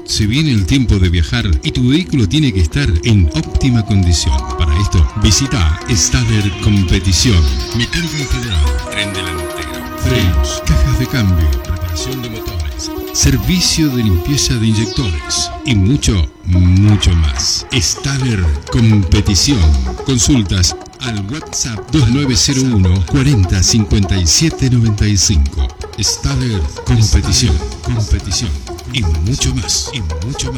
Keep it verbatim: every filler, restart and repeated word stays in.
Se viene el tiempo de viajar y tu vehículo tiene que estar en óptima condición. Para esto, visita Staller Competición. Mecánica general, tren delantero, frenos, cajas de cambio, reparación de motores, servicio de limpieza de inyectores y mucho, mucho más. Staller Competición. Consultas al WhatsApp dos nueve cero uno cuarenta cincuenta y siete noventa y cinco. Staller Competición. Competición. Y mucho más. Y mucho más.